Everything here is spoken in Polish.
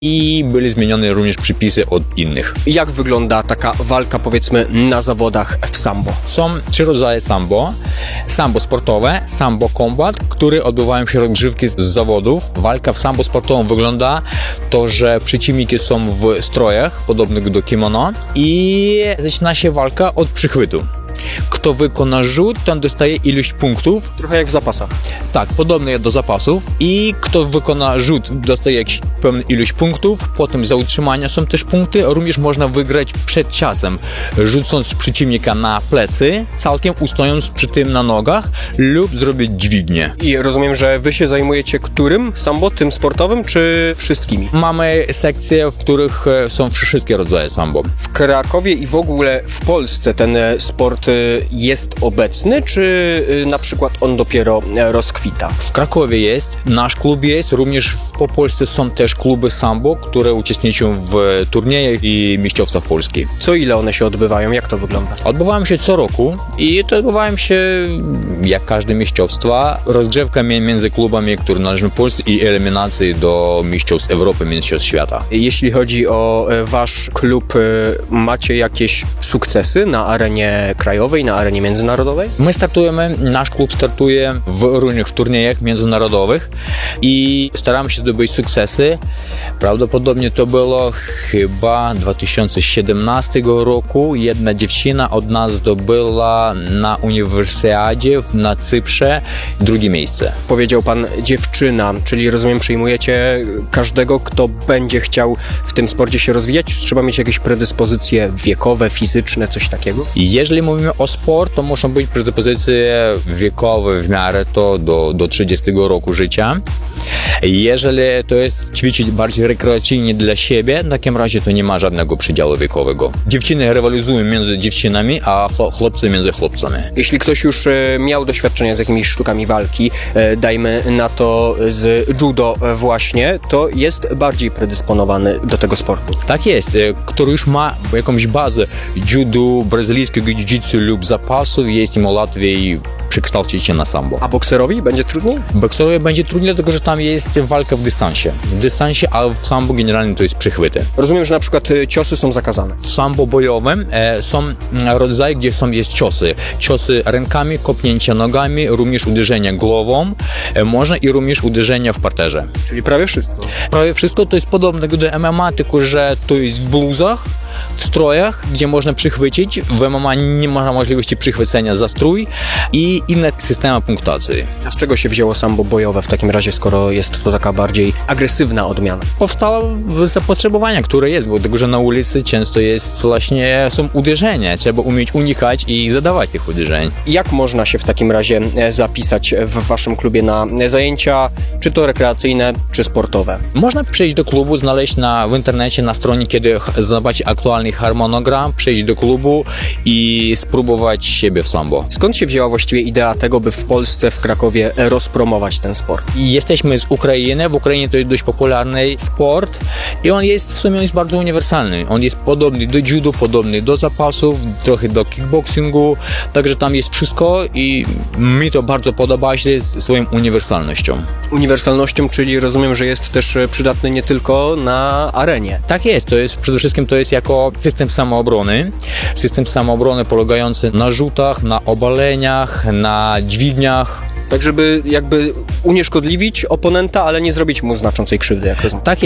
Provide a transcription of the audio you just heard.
i były zmienione również przepisy od innych. Jak wygląda taka walka, powiedzmy, na zawodach w sambo? Są 3 rodzaje sambo. Sambo sportowe, sambo combat, które odbywają się rozgrzewki z zawodów. Walka w sambo sportowym wygląda to, że przeciwniki są w strojach podobnych do kimono i zaczyna się walka od przychwytu. Kto wykona rzut, ten dostaje ilość punktów. Trochę jak w zapasach. Tak, podobnie do zapasów. I kto wykona rzut, dostaje jakąś pewną ilość punktów. Potem za utrzymania są też punkty. Również można wygrać przed czasem, rzucąc przeciwnika na plecy, całkiem ustojąc przy tym na nogach lub zrobić dźwignię. I rozumiem, że wy się zajmujecie którym sambo? Tym sportowym, czy wszystkimi? Mamy sekcje, w których są wszystkie rodzaje sambo. W Krakowie i w ogóle w Polsce ten sport jest obecny, czy na przykład on dopiero rozkwita? W Krakowie jest, nasz klub jest, również po Polsce są też kluby sambo, które uczestniczą w turniejach i mistrzostwach Polski. Co ile one się odbywają? Jak to wygląda? Odbywają się co roku i to odbywają się jak każde mistrzostwa. Rozgrzewka między klubami, które należą Polsce i eliminacje do mistrzostw Europy, mistrzostw świata. Jeśli chodzi o wasz klub, macie jakieś sukcesy na arenie krajowej, na arenie międzynarodowej? My startujemy, nasz klub startuje w różnych turniejach międzynarodowych i staramy się zdobyć sukcesy. Prawdopodobnie to było chyba 2017 roku. Jedna dziewczyna od nas zdobyła na uniwersjadzie na Cyprze 2 miejsce. Powiedział pan dziewczyna, czyli rozumiem, przyjmujecie każdego, kto będzie chciał w tym sporcie się rozwijać? Czy trzeba mieć jakieś predyspozycje wiekowe, fizyczne, coś takiego? Jeżeli mówimy o sport, to muszą być predyspozycje wiekowe w miarę to do 30 roku życia. Jeżeli to jest ćwiczyć bardziej rekreacyjnie dla siebie, w takim razie to nie ma żadnego przedziału wiekowego. Dziewczyny rywalizują między dziewczynami, a chłopcy między chłopcami. Jeśli ktoś już miał doświadczenie z jakimiś sztukami walki, dajmy na to z judo właśnie, to jest bardziej predysponowany do tego sportu. Tak jest, który już ma jakąś bazę judo, brazylijskiego jiu-jitsu lub zapasów, jest im łatwiej przekształcić się na sambo. A bokserowi będzie trudniej? Bokserowi będzie trudniej, dlatego że tam jest walka w dystansie. W dystansie, a w sambo generalnie to jest przychwyty. Rozumiem, że na przykład ciosy są zakazane. W sambo bojowym są rodzaje, gdzie jest ciosy. Ciosy rękami, kopnięcia nogami, również uderzenia głową, można i również uderzenia w parterze. Czyli prawie wszystko. Prawie wszystko to jest podobne do MMA, tylko że to jest w bluzach, w strojach, gdzie można przychwycić. W MMA nie ma możliwości przychwycenia za strój i inne systemy punktacji. A z czego się wzięło sambo bojowe w takim razie, skoro jest to taka bardziej agresywna odmiana? Powstało z zapotrzebowania, które jest, bo tego, że na ulicy często jest właśnie, są uderzenia. Trzeba umieć unikać i zadawać tych uderzeń. Jak można się w takim razie zapisać w waszym klubie na zajęcia, czy to rekreacyjne, czy sportowe? Można przyjść do klubu, znaleźć w internecie, na stronie, kiedy zobaczyć aktualny harmonogram, przyjść do klubu i spróbować siebie w sambo. Skąd się wzięła właściwie idea tego, by w Polsce, w Krakowie rozpromować ten sport? Jesteśmy z Ukrainy. W Ukrainie to jest dość popularny sport i on jest bardzo uniwersalny. On jest podobny do judo, podobny do zapasów, trochę do kickboxingu, także tam jest wszystko i mi to bardzo podoba się swoją uniwersalnością. Uniwersalnością, czyli rozumiem, że jest też przydatny nie tylko na arenie. Tak jest, przede wszystkim to jest jako system samoobrony. System samoobrony polegający na rzutach, na obaleniach, na dźwigniach. Tak, żeby jakby unieszkodliwić oponenta, ale nie zrobić mu znaczącej krzywdy, jak rozumiem. Tak